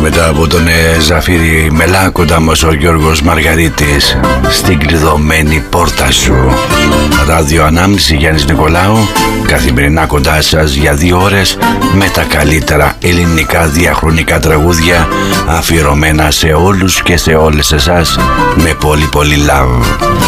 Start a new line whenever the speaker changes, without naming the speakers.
μετά από τον Ζαφύρι Μελά, κοντά μας ο Γιώργος Μαργαρίτης. Στην κλειδωμένη πόρτα σου. Ράδιο Ανάμνηση, Γιάννης Νικολάου. Καθημερινά κοντά σας για 2 ώρες με τα καλύτερα ελληνικά διαχρονικά τραγούδια, αφιερωμένα σε όλους και σε όλες εσάς, με πολύ πολύ love.